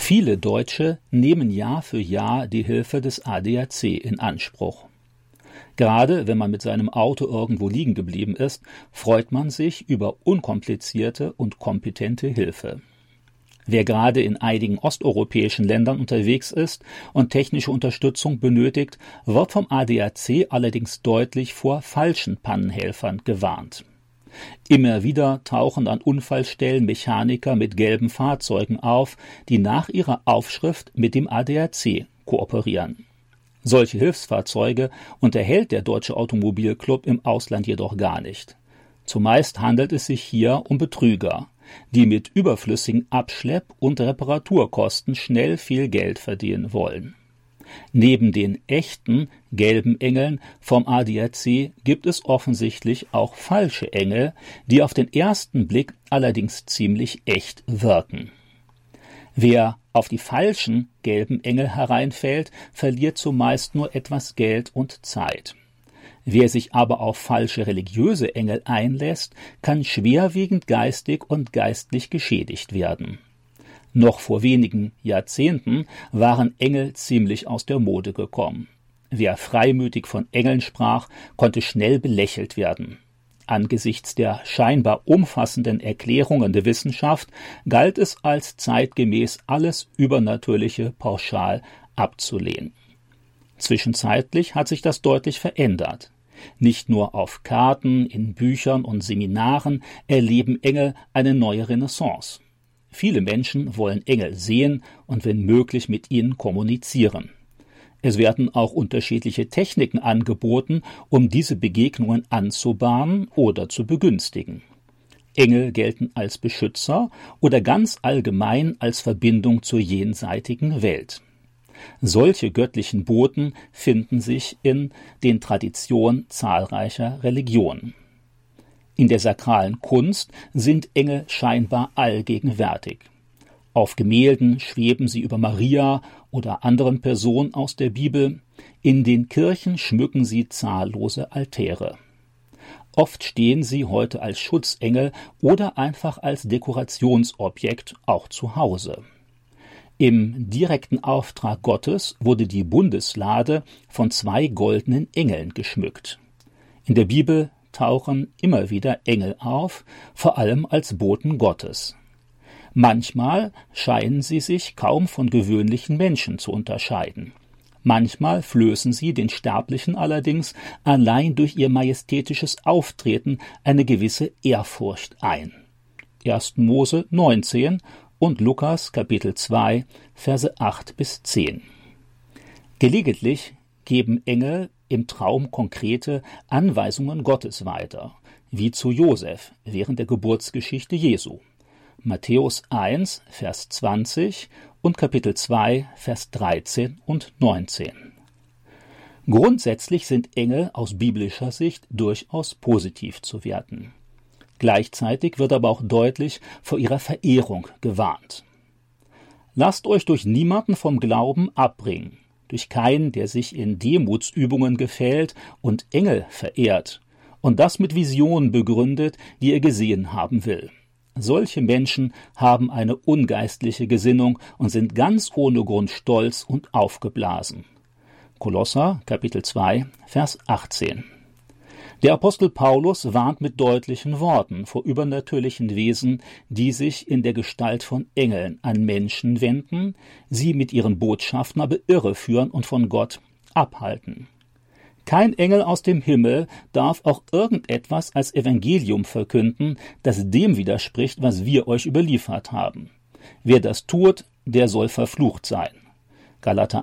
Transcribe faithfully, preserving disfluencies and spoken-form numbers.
Viele Deutsche nehmen Jahr für Jahr die Hilfe des A D A C in Anspruch. Gerade wenn man mit seinem Auto irgendwo liegen geblieben ist, freut man sich über unkomplizierte und kompetente Hilfe. Wer gerade in einigen osteuropäischen Ländern unterwegs ist und technische Unterstützung benötigt, wird vom A D A C allerdings deutlich vor falschen Pannenhelfern gewarnt. Immer wieder tauchen an Unfallstellen Mechaniker mit gelben Fahrzeugen auf, die nach ihrer Aufschrift mit dem A D A C kooperieren. Solche Hilfsfahrzeuge unterhält der Deutsche Automobilclub im Ausland jedoch gar nicht. Zumeist handelt es sich hier um Betrüger, die mit überflüssigen Abschlepp- und Reparaturkosten schnell viel Geld verdienen wollen. Neben den echten gelben Engeln vom A D A C gibt es offensichtlich auch falsche Engel, die auf den ersten Blick allerdings ziemlich echt wirken. Wer auf die falschen gelben Engel hereinfällt, verliert zumeist nur etwas Geld und Zeit. Wer sich aber auf falsche religiöse Engel einlässt, kann schwerwiegend geistig und geistlich geschädigt werden. Noch vor wenigen Jahrzehnten waren Engel ziemlich aus der Mode gekommen. Wer freimütig von Engeln sprach, konnte schnell belächelt werden. Angesichts der scheinbar umfassenden Erklärungen der Wissenschaft galt es als zeitgemäß, alles Übernatürliche pauschal abzulehnen. Zwischenzeitlich hat sich das deutlich verändert. Nicht nur auf Karten, in Büchern und Seminaren erleben Engel eine neue Renaissance. Viele Menschen wollen Engel sehen und wenn möglich mit ihnen kommunizieren. Es werden auch unterschiedliche Techniken angeboten, um diese Begegnungen anzubahnen oder zu begünstigen. Engel gelten als Beschützer oder ganz allgemein als Verbindung zur jenseitigen Welt. Solche göttlichen Boten finden sich in den Traditionen zahlreicher Religionen. In der sakralen Kunst sind Engel scheinbar allgegenwärtig. Auf Gemälden schweben sie über Maria oder anderen Personen aus der Bibel. In den Kirchen schmücken sie zahllose Altäre. Oft stehen sie heute als Schutzengel oder einfach als Dekorationsobjekt auch zu Hause. Im direkten Auftrag Gottes wurde die Bundeslade von zwei goldenen Engeln geschmückt. In der Bibel tauchen immer wieder Engel auf, vor allem als Boten Gottes. Manchmal scheinen sie sich kaum von gewöhnlichen Menschen zu unterscheiden. Manchmal flößen sie den Sterblichen allerdings allein durch ihr majestätisches Auftreten eine gewisse Ehrfurcht ein. erster Mose neunzehn und Lukas Kapitel zwei, Verse acht bis zehn. Gelegentlich geben Engel im Traum konkrete Anweisungen Gottes weiter, wie zu Josef während der Geburtsgeschichte Jesu. Matthäus eins, Vers zwanzig und Kapitel zwei, Vers dreizehn und neunzehn. Grundsätzlich sind Engel aus biblischer Sicht durchaus positiv zu werten. Gleichzeitig wird aber auch deutlich vor ihrer Verehrung gewarnt. Lasst euch durch niemanden vom Glauben abbringen, durch keinen, der sich in Demutsübungen gefällt und Engel verehrt und das mit Visionen begründet, die er gesehen haben will. Solche Menschen haben eine ungeistliche Gesinnung und sind ganz ohne Grund stolz und aufgeblasen. Kolosser, Kapitel zwei, Vers achtzehn. Der Apostel Paulus warnt mit deutlichen Worten vor übernatürlichen Wesen, die sich in der Gestalt von Engeln an Menschen wenden, sie mit ihren Botschaften aber irreführen und von Gott abhalten. Kein Engel aus dem Himmel darf auch irgendetwas als Evangelium verkünden, das dem widerspricht, was wir euch überliefert haben. Wer das tut, der soll verflucht sein. Galater